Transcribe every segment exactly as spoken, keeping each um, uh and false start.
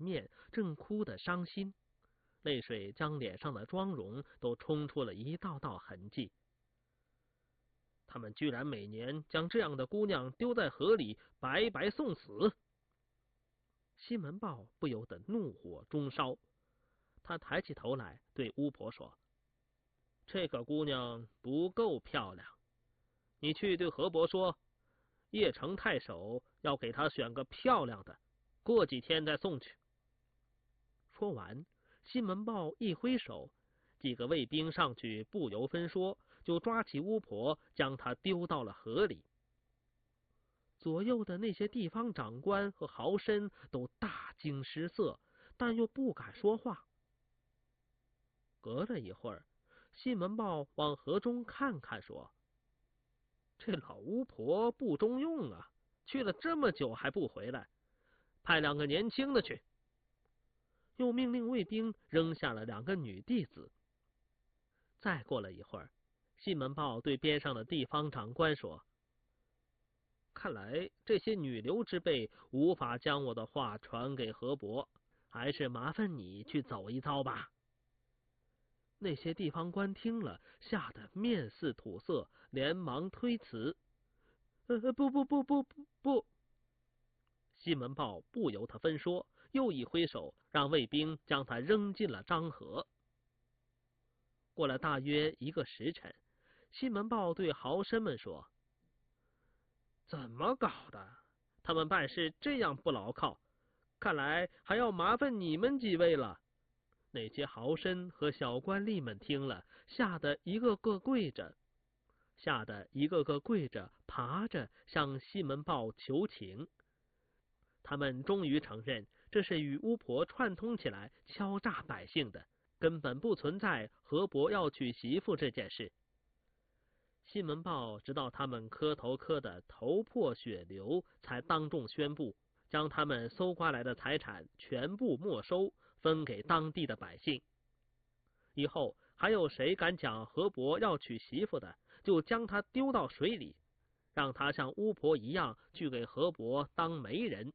面，正哭得伤心，泪水将脸上的妆容都冲出了一道道痕迹。他们居然每年将这样的姑娘丢在河里，白白送死。西门豹不由得怒火中烧，他抬起头来对巫婆说：“这个姑娘不够漂亮，你去对河伯说，邺城太守要给她选个漂亮的，过几天再送去。”说完，西门豹一挥手，几个卫兵上去不由分说，就抓起巫婆，将她丢到了河里。左右的那些地方长官和豪绅都大惊失色，但又不敢说话。隔了一会儿，西门豹往河中看看，说：“这老巫婆不中用啊，去了这么久还不回来，派两个年轻的去。”又命令卫兵扔下了两个女弟子。再过了一会儿，西门豹对边上的地方长官说：“看来这些女流之辈无法将我的话传给河伯，还是麻烦你去走一遭吧。”那些地方官听了，吓得面似土色，连忙推辞：“呃，不不不不不不！”西门豹不由他分说，又一挥手，让卫兵将他扔进了漳河。过了大约一个时辰，西门豹对豪绅们说：“怎么搞的？他们办事这样不牢靠，看来还要麻烦你们几位了。”那些豪绅和小官吏们听了，吓得一个个跪着，吓得一个个跪着爬着向西门豹求情。他们终于承认，这是与巫婆串通起来敲诈百姓的，根本不存在河伯要娶媳妇这件事。西门豹直到他们磕头磕得头破血流，才当众宣布，将他们搜刮来的财产全部没收，分给当地的百姓。以后还有谁敢讲河伯要娶媳妇的，就将他丢到水里，让他像巫婆一样去给河伯当媒人。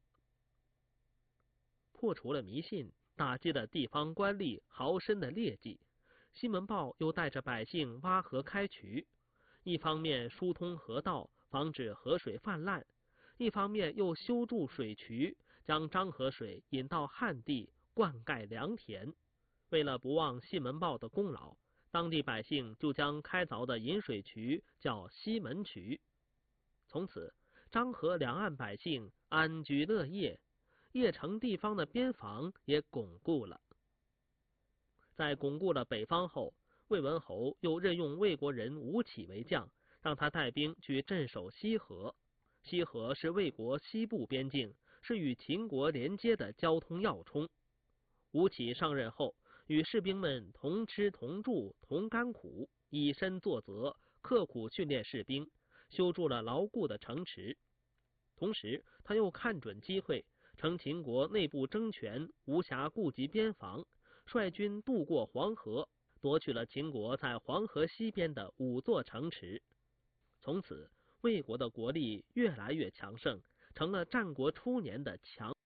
破除了迷信，打击了地方官吏豪绅的劣迹，西门豹又带着百姓挖河开渠，一方面疏通河道，防止河水泛滥，一方面又修筑水渠，将漳河水引到旱地，灌溉良田。为了不忘西门豹的功劳，当地百姓就将开凿的引水渠叫西门渠。从此，漳河两岸百姓安居乐业，邺城地方的边防也巩固了。在巩固了北方后，魏文侯又任用魏国人吴起为将，让他带兵去镇守西河。西河是魏国西部边境，是与秦国连接的交通要冲。吴起上任后，与士兵们同吃同住同甘苦，以身作则，刻苦训练士兵，修筑了牢固的城池。同时，他又看准机会，趁秦国内部争权，无暇顾及边防，率军渡过黄河，夺取了秦国在黄河西边的五座城池。从此，魏国的国力越来越强盛，成了战国初年的强。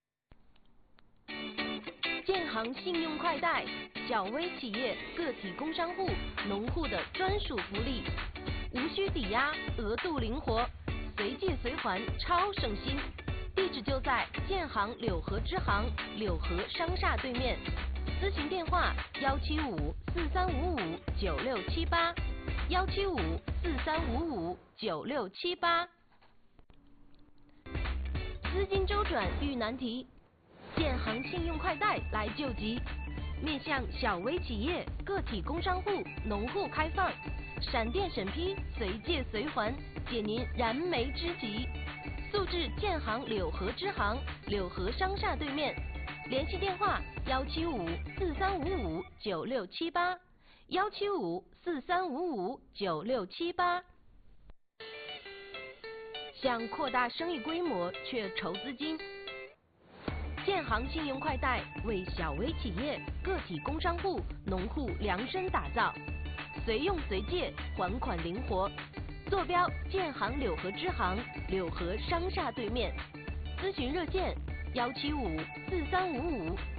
建行信用快贷，小微企业、个体工商户、农户的专属福利，无需抵押，额度灵活，随借随还，超省心。地址就在建行柳河支行柳河商厦对面，咨询电话幺七五四三五五九六七八，幺七五四三五五九六七八。资金周转遇难题，建行信用快贷来救急，面向小微企业、个体工商户、农户开放，闪电审批，随借随还，解您燃眉之急。速至建行柳河支行柳河商厦对面，联系电话幺七五四三五五九六七八，幺七五四三五五九六七八。想扩大生意规模却筹资金，建行信用快贷为小微企业、个体工商户、农户量身打造，随用随借，还款灵活。坐标建行柳河支行柳河商厦对面，咨询热线幺七五四三五五